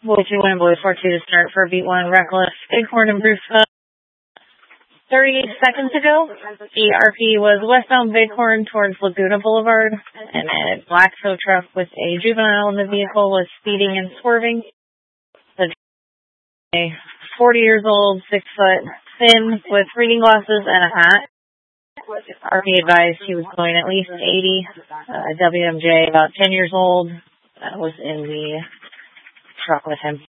Boy 2 1, Boy 4 2 to start for Beat 1, Reckless, Bighorn and Bruce. 38 seconds ago, the RP was westbound Bighorn towards Laguna Boulevard, and a black tow truck with a juvenile in the vehicle was speeding and swerving. The 40 years old, 6 foot, thin, with reading glasses and a hat. RP advised he was going at least 80. WMJ, about 10 years old, was in the truck with him.